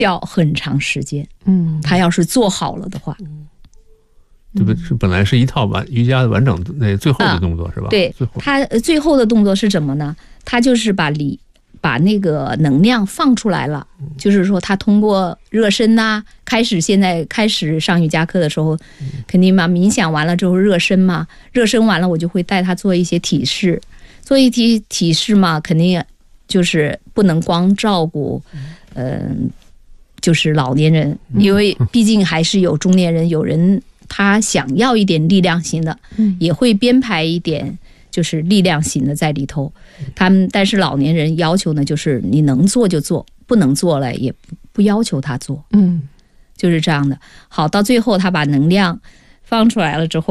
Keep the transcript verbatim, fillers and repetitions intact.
要很长时间。 嗯， 他要是做好了的话， 对不？是本来是一套完瑜伽的完整那最后的动作、啊、是吧？ 对， 最后他最后的动作是什么呢？他就是把里把那个能量放出来了，嗯、就是说他通过热身呐、啊，开始现在开始上瑜伽课的时候，嗯、肯定嘛，冥想完了之后热身嘛，热身完了我就会带他做一些体式，做一些体式嘛，肯定就是不能光照顾，嗯、呃，就是老年人，因为毕竟还是有中年人，有人。他想要一点力量型的，嗯、也会编排一点就是力量型的在里头。他们但是老年人要求呢，就是你能做就做，不能做了也不要求他做， 嗯， 就是这样的。好，到最后他把能量放出来了之后。